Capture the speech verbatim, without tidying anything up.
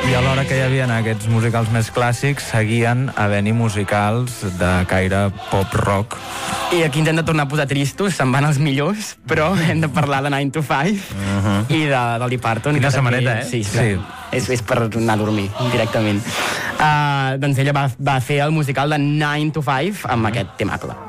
I alhora que hi havia aquests musicals més clàssics, seguien havent-hi musicals de caire pop-rock. I aquí ens hem de tornar a posar tristos, se'n van els millors, però hem de parlar de nine to five uh-huh. i de Dolly Parton. Quina samareta, eh? Sí, sí. És, és per anar a dormir, directament. Uh, doncs ella va, va fer el musical de nine to five amb uh-huh. aquest temacle.